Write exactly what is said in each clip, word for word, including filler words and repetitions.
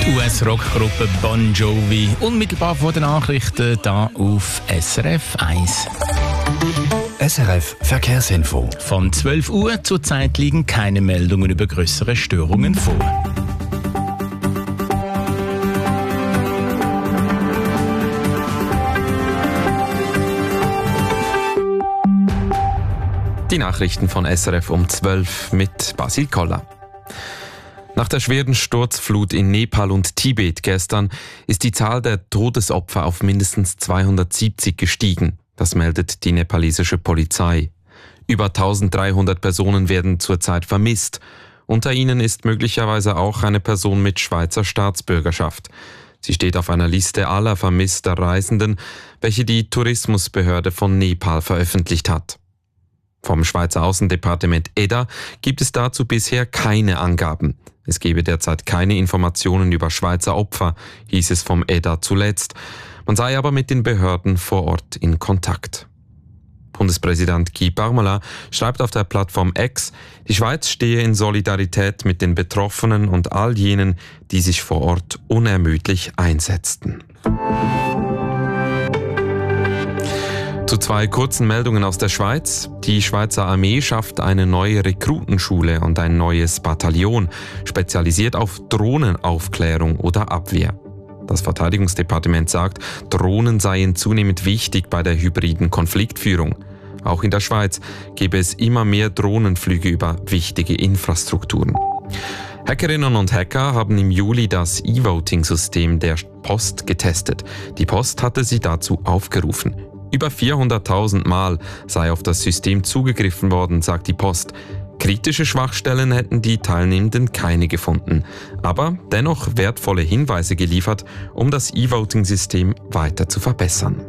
Die U S-Rockgruppe Bon Jovi, unmittelbar vor den Nachrichten, da auf S R F eins. S R F Verkehrsinfo. Von zwölf Uhr zurzeit liegen keine Meldungen über größere Störungen vor. Die Nachrichten von S R F um zwölf mit Basil Koller. Nach der schweren Sturzflut in Nepal und Tibet gestern ist die Zahl der Todesopfer auf mindestens zweihundertsiebzig gestiegen. Das meldet die nepalesische Polizei. Über eintausenddreihundert Personen werden zurzeit vermisst. Unter ihnen ist möglicherweise auch eine Person mit Schweizer Staatsbürgerschaft. Sie steht auf einer Liste aller vermisster Reisenden, welche die Tourismusbehörde von Nepal veröffentlicht hat. Vom Schweizer Außendepartement E D A gibt es dazu bisher keine Angaben. Es gebe derzeit keine Informationen über Schweizer Opfer, hieß es vom E D A zuletzt. Man sei aber mit den Behörden vor Ort in Kontakt. Bundespräsident Guy Parmelin schreibt auf der Plattform X, die Schweiz stehe in Solidarität mit den Betroffenen und all jenen, die sich vor Ort unermüdlich einsetzten. Zu zwei kurzen Meldungen aus der Schweiz. Die Schweizer Armee schafft eine neue Rekrutenschule und ein neues Bataillon, spezialisiert auf Drohnenaufklärung oder Abwehr. Das Verteidigungsdepartement sagt, Drohnen seien zunehmend wichtig bei der hybriden Konfliktführung. Auch in der Schweiz gäbe es immer mehr Drohnenflüge über wichtige Infrastrukturen. Hackerinnen und Hacker haben im Juli das E-Voting-System der Post getestet. Die Post hatte sie dazu aufgerufen. Über vierhunderttausend Mal sei auf das System zugegriffen worden, sagt die Post. Kritische Schwachstellen hätten die Teilnehmenden keine gefunden, aber dennoch wertvolle Hinweise geliefert, um das E-Voting-System weiter zu verbessern.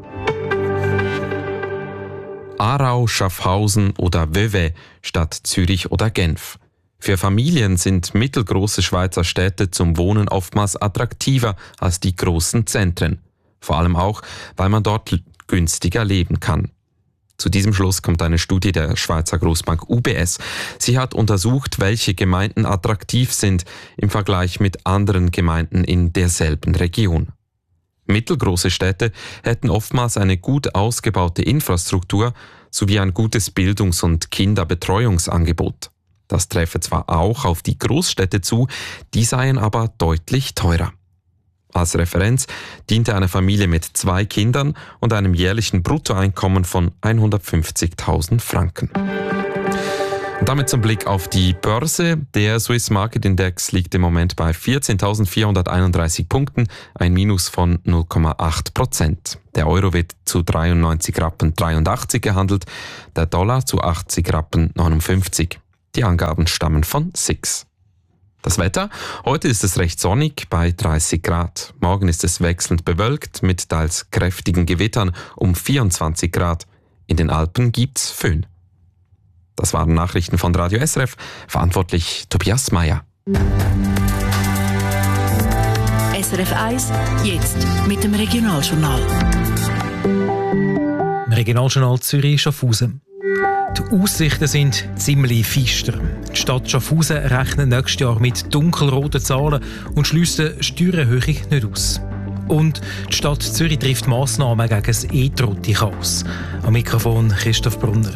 Aarau, Schaffhausen oder Vevey statt Zürich oder Genf. Für Familien sind mittelgroße Schweizer Städte zum Wohnen oftmals attraktiver als die großen Zentren. Vor allem auch, weil man dort günstiger leben kann. Zu diesem Schluss kommt eine Studie der Schweizer Grossbank U B S. Sie hat untersucht, welche Gemeinden attraktiv sind im Vergleich mit anderen Gemeinden in derselben Region. Mittelgroße Städte hätten oftmals eine gut ausgebaute Infrastruktur sowie ein gutes Bildungs- und Kinderbetreuungsangebot. Das treffe zwar auch auf die Großstädte zu, die seien aber deutlich teurer. Als Referenz diente eine Familie mit zwei Kindern und einem jährlichen Bruttoeinkommen von hundertfünfzigtausend Franken. Und damit zum Blick auf die Börse. Der Swiss Market Index liegt im Moment bei vierzehntausendvierhunderteinunddreißig Punkten, ein Minus von null Komma acht Prozent. Der Euro wird zu dreiundneunzig Rappen dreiundachtzig gehandelt, der Dollar zu achtzig Rappen neunundfünfzig. Die Angaben stammen von S I X. Das Wetter? Heute ist es recht sonnig bei dreißig Grad. Morgen ist es wechselnd bewölkt mit teils kräftigen Gewittern um vierundzwanzig Grad. In den Alpen gibt's Föhn. Das waren Nachrichten von Radio S R F. Verantwortlich Tobias Meyer. S R F eins, jetzt mit dem Regionaljournal. Im Regionaljournal Zürich-Schaffhausen. Die Aussichten sind ziemlich fister. Die Stadt Schaffhausen rechnet nächstes Jahr mit dunkelroten Zahlen und schliesst eine Steuererhöhung nicht aus. Und die Stadt Zürich trifft Massnahmen gegen das E-Trotti-Chaos. Am Mikrofon Christoph Brunner.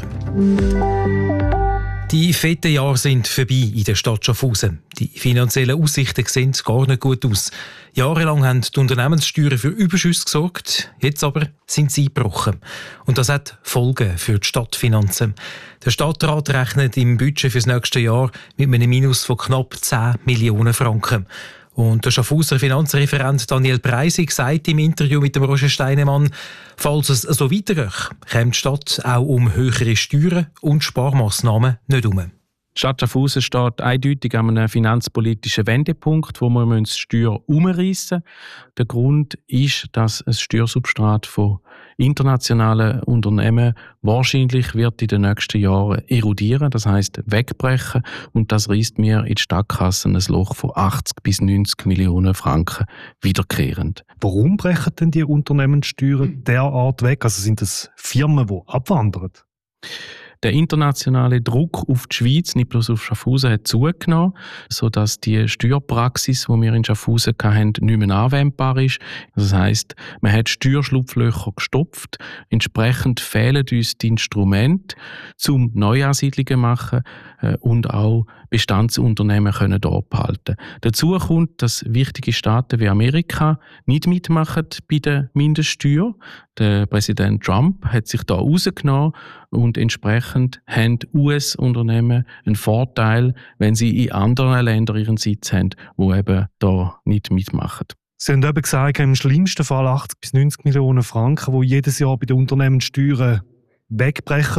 Die fetten Jahre sind vorbei in der Stadt Schaffhausen. Die finanziellen Aussichten sehen gar nicht gut aus. Jahrelang haben die Unternehmenssteuern für Überschüsse gesorgt, jetzt aber sind sie eingebrochen. Und das hat Folgen für die Stadtfinanzen. Der Stadtrat rechnet im Budget für das nächste Jahr mit einem Minus von knapp zehn Millionen Franken. Und der Schaffhauser Finanzreferent Daniel Preisig sagt im Interview mit dem Roger Steinemann, falls es so weitergeht, käme die Stadt auch um höhere Steuern und Sparmassnahmen nicht um. Die Stadt Schaffhausen steht eindeutig an einem finanzpolitischen Wendepunkt, wo wir die Steuer umreißen müssen. Der Grund ist, dass ein Steuersubstrat von internationalen Unternehmen wahrscheinlich wird in den nächsten Jahren erodieren, das heisst wegbrechen, und das reißt mir in die Stadtkassen ein Loch von achtzig bis neunzig Millionen Franken wiederkehrend. Warum brechen denn die Unternehmenssteuern derart weg? Also sind das Firmen, die abwandern? Der internationale Druck auf die Schweiz, nicht bloß auf Schaffhausen, hat zugenommen, sodass die Steuerpraxis, die wir in Schaffhausen hatten, nicht mehr anwendbar ist. Das heisst, man hat Steuerschlupflöcher gestopft. Entsprechend fehlen uns die Instrumente, um Neuansiedlungen zu machen äh, und auch Bestandsunternehmen können dort behalten. Dazu kommt, dass wichtige Staaten wie Amerika nicht mitmachen bei der Mindeststeuer. Der Präsident Trump hat sich da rausgenommen und entsprechend haben U S-Unternehmen einen Vorteil, wenn sie in anderen Ländern ihren Sitz haben, die eben da nicht mitmachen. Sie haben eben gesagt, im schlimmsten Fall achtzig bis neunzig Millionen Franken, die jedes Jahr bei den Unternehmenssteuern wegbrechen.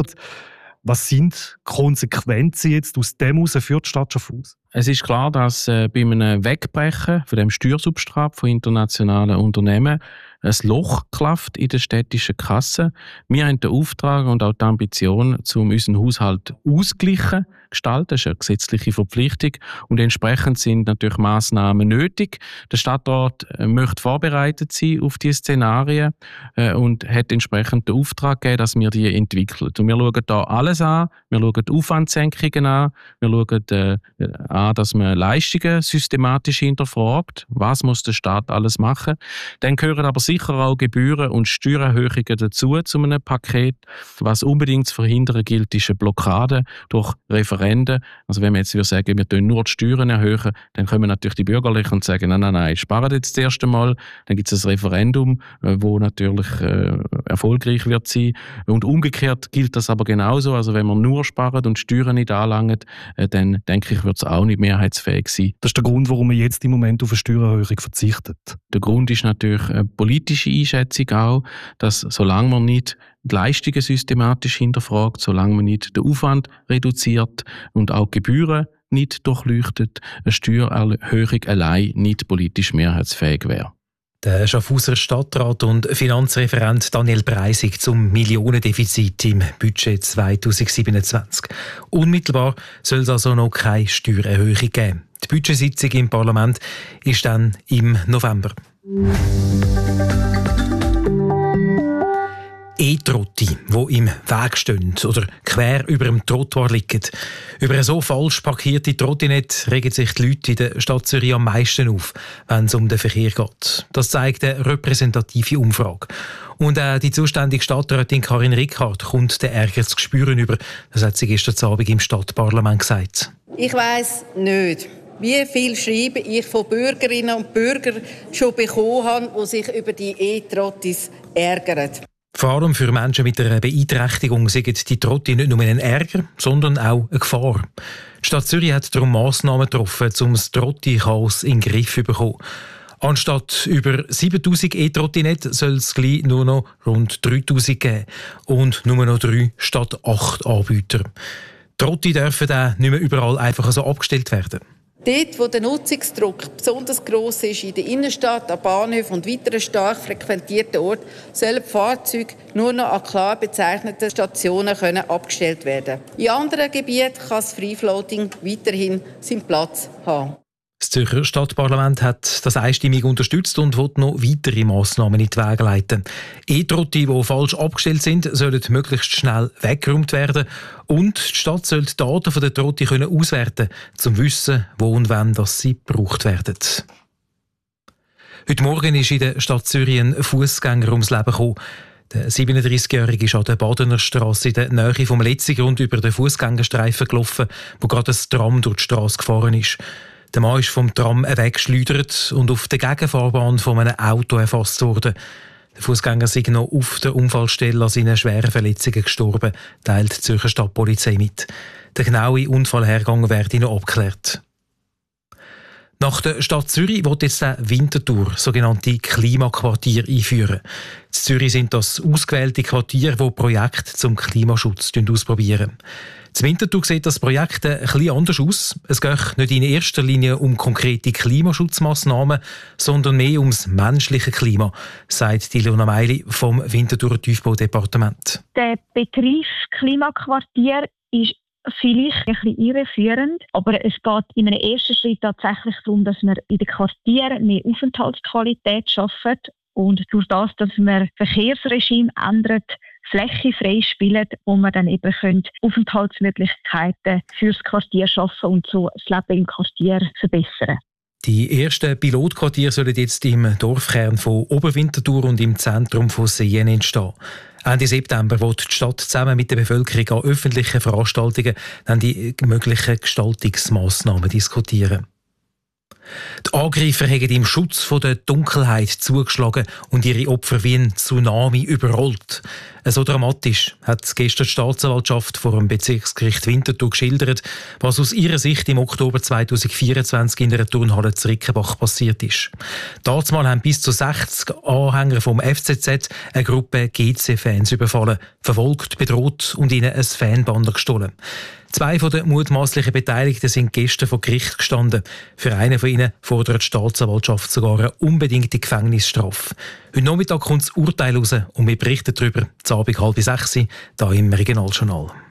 Was sind die Konsequenzen jetzt aus dem heraus für die Stadt Schaffhausen? Es ist klar, dass äh, bei einem Wegbrechen von dem Steuersubstrat von internationalen Unternehmen ein Loch klafft in der städtischen Kasse. Wir haben den Auftrag und auch die Ambition, um unseren Haushalt ausgleichen gestalten. Das ist eine gesetzliche Verpflichtung. Und entsprechend sind natürlich Massnahmen nötig. Der Stadtrat äh, möchte vorbereitet sein auf diese Szenarien äh, und hat entsprechend den Auftrag gegeben, dass wir die entwickeln. Und wir schauen da alles an. Wir schauen die Aufwandsenkungen an. Wir schauen äh, an, dass man Leistungen systematisch hinterfragt. Was muss der Staat alles machen? Dann gehören aber sicher auch Gebühren und Steuererhöhungen dazu zu einem Paket. Was unbedingt zu verhindern gilt, ist eine Blockade durch Referenden. Also wenn man jetzt sagen, wir erhöhen nur die Steuern erhöhen, dann kommen natürlich die Bürgerlichen und sagen, nein, nein, nein, sparen jetzt das erste Mal. Dann gibt es ein Referendum, wo natürlich äh, erfolgreich wird sein. Und umgekehrt gilt das aber genauso. Also wenn man nur sparen und Steuern nicht anlangt, äh, dann denke ich, wird es auch nicht mehrheitsfähig sein. Das ist der Grund, warum man jetzt im Moment auf eine Steuererhöhung verzichtet. Der Grund ist natürlich eine politische Einschätzung auch, dass solange man nicht die Leistungen systematisch hinterfragt, solange man nicht den Aufwand reduziert und auch die Gebühren nicht durchleuchtet, eine Steuererhöhung allein nicht politisch mehrheitsfähig wäre. Der Schaffhauser Stadtrat und Finanzreferent Daniel Breisig zum Millionendefizit im Budget zwanzig siebenundzwanzig. Unmittelbar soll es also noch keine Steuererhöhung geben. Die Budgetsitzung im Parlament ist dann im November. E-Trotti, die im Weg stehen oder quer über dem Trottoir liegen. Über eine so falsch parkierte Trottinette regen sich die Leute in der Stadt Zürich am meisten auf, wenn es um den Verkehr geht. Das zeigt eine repräsentative Umfrage. Und auch die zuständige Stadträtin Karin Rickard kommt den Ärger zu spüren über. Das hat sie gestern Abend im Stadtparlament gesagt. Ich weiss nicht, wie viel Schreiben ich von Bürgerinnen und Bürgern schon bekommen habe, die sich über die E-Trottis ärgern. Vor allem für Menschen mit einer Beeinträchtigung sind die Trotti nicht nur ein Ärger, sondern auch eine Gefahr. Die Stadt Zürich hat darum Massnahmen getroffen, um das Trotti-Chaos in den Griff zu bekommen. Anstatt über siebentausend E-Trottinetten soll es gleich nur noch rund dreitausend geben und nur noch drei statt acht Anbieter. Trotti dürfen dann nicht mehr überall einfach so abgestellt werden. Dort, wo der Nutzungsdruck besonders gross ist, in der Innenstadt, an Bahnhöfen und weiteren stark frequentierten Orten, sollen die Fahrzeuge nur noch an klar bezeichneten Stationen können abgestellt werden. In anderen Gebieten kann das Free-Floating weiterhin seinen Platz haben. Das Zürcher Stadtparlament hat das einstimmig unterstützt und will noch weitere Massnahmen in die Wege leiten. E-Trotti, die falsch abgestellt sind, sollen möglichst schnell weggeräumt werden. Und die Stadt soll die Daten von der Trotti auswerten können, um zu wissen, wo und wann dass sie gebraucht werden. Heute Morgen ist in der Stadt Zürich ein Fußgänger ums Leben gekommen. Der siebenunddreißigjährige ist an der Badener Strasse in der Nähe vom Letzigrund über den Fußgängerstreifen gelaufen, wo gerade ein Tram durch die Strasse gefahren ist. Der Mann ist vom Tram weggeschleudert und auf der Gegenfahrbahn von einem Auto erfasst worden. Der Fußgänger sei noch auf der Unfallstelle an seinen schweren Verletzungen gestorben, teilt die Zürcher Stadtpolizei mit. Der genaue Unfallhergang werde noch abgeklärt. Nach der Stadt Zürich wird jetzt der Winterthur sogenannte Klimaquartier einführen. In Zürich sind das ausgewählte Quartiere, die Projekte zum Klimaschutz ausprobieren. In Winterthur sieht das Projekt ein bisschen anders aus. Es geht nicht in erster Linie um konkrete Klimaschutzmaßnahmen, sondern mehr ums menschliche Klima, sagt Ilona Meili vom Winterthurer Tiefbaudepartement. Der Begriff Klimaquartier ist vielleicht ein bisschen irreführend, aber es geht in einem ersten Schritt tatsächlich darum, dass wir in den Quartieren mehr Aufenthaltsqualität schaffen und durch das, dass man Verkehrsregime ändert, Fläche freispielen, wo wir dann eben können Aufenthaltsmöglichkeiten fürs Quartier schaffen und so das Leben im Quartier verbessern. Die ersten Pilotquartiere sollen jetzt im Dorfkern von Oberwinterthur und im Zentrum von Seen entstehen. Ende September wird die Stadt zusammen mit der Bevölkerung an öffentlichen Veranstaltungen dann die möglichen Gestaltungsmaßnahmen diskutieren. Die Angreifer haben im Schutz vor der Dunkelheit zugeschlagen und ihre Opfer wie ein Tsunami überrollt. So dramatisch hat gestern die Staatsanwaltschaft vor dem Bezirksgericht Winterthur geschildert, was aus ihrer Sicht im Oktober zweitausendvierundzwanzig in der Turnhalle zu Rickenbach passiert ist. Damals haben bis zu sechzig Anhänger vom F C Z eine Gruppe G C-Fans überfallen, verfolgt, bedroht und ihnen ein Fanband gestohlen. Zwei von den mutmaßlichen Beteiligten sind gestern vor Gericht gestanden. Für einen von ihnen fordert die Staatsanwaltschaft sogar eine unbedingte Gefängnisstrafe. Heute Nachmittag kommt das Urteil raus und wir berichten darüber, zu Abend halb sechs, hier im Regionaljournal.